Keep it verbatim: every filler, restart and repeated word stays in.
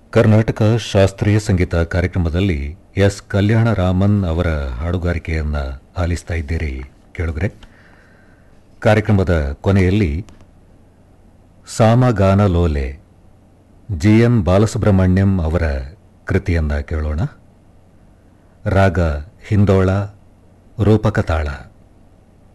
ಕರ್ನಾಟಕ ಶಾಸ್ತ್ರೀಯ ಸಂಗೀತ ಕಾರ್ಯಕ್ರಮದಲ್ಲಿ ಎಸ್ ಕಲ್ಯಾಣರಾಮನ್ ಅವರ ಹಾಡುಗಾರಿಕೆಯನ್ನು ಆಲಿಸ್ತಾ ಇದ್ದೀರಿ ಕೇಳುಗರೆ. ಕಾರ್ಯಕ್ರಮದ ಕೊನೆಯಲ್ಲಿ ಸಾಮಗಾನ ಲೋಲೆ ಜಿ ಎಂ ಬಾಲಸುಬ್ರಹ್ಮಣ್ಯಂ ಅವರ ಕೃತಿಯನ್ನು ಕೇಳೋಣ. ರಾಗ ಹಿಂದೋಳ, ರೂಪಕ ತಾಳ.